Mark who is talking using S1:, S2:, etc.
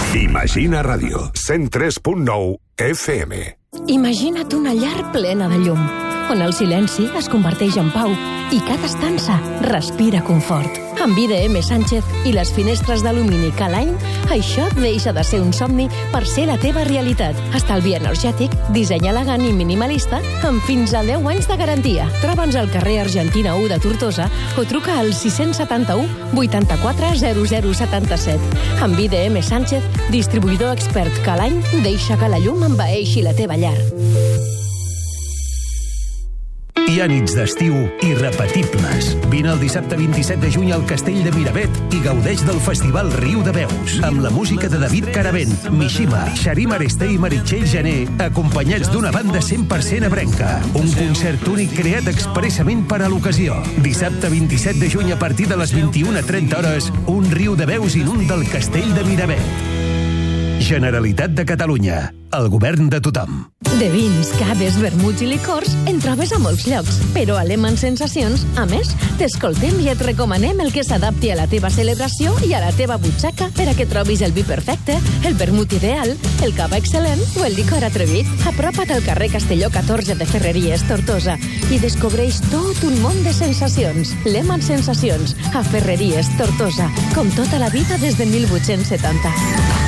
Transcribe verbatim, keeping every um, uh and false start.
S1: Imagina Ràdio, cent tres punt nou F M.
S2: Imagina't una llar plena de llum, on el silenci es converteix en pau i cada estança respira confort. Amb I D M Sánchez i les finestres d'alumini K-Line, això deixa de ser un somni per ser la teva realitat. Estalvi energètic, disseny elegant i minimalista, amb fins a deu anys de garantia. Troba'ns al carrer Argentina u de Tortosa o truca al sis setanta u vuitanta-quatre zero zero setanta-set. Amb I D M Sánchez, distribuïdor expert K-Line, deixa que la llum envaeixi la teva llar.
S3: Hi ha nits d'estiu irrepetibles. Vine el dissabte vint-i-set de juny al Castell de Miravet i gaudeix del Festival Riu de Veus, amb la música de David Caravent, Mishima, Xarim Aresté i Meritxell Jané, acompanyats d'una banda cent per cent ebrenca. Un concert únic creat expressament per a l'ocasió. Dissabte vint-i-set de juny a partir de les vint-i-una trenta hores, un Riu de Veus inunda el Castell de Miravet. Generalitat de Catalunya. El govern de tothom.
S2: De vins, caves, vermuts i licors en trobes a molts llocs, però a Lehmann Sensacions, a més, t'escoltem i et recomanem el que s'adapti a la teva celebració i a la teva butxaca per a que trobis el vi perfecte, el vermut ideal, el cava excel·lent o el licor atrevit. Apropa't al carrer Castelló catorze de Ferreries, Tortosa, i descobreix tot un món de sensacions. Lehmann Sensacions, a Ferreries, Tortosa, com tota la vida des de mil vuit-cents setanta.